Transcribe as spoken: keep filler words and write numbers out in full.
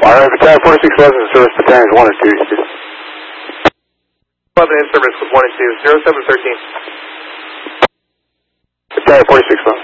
Alright, Battalion forty-six eleven, service battalions one and two. eleven in service with one and two, zero seven thirteen. Battalion forty-six eleven.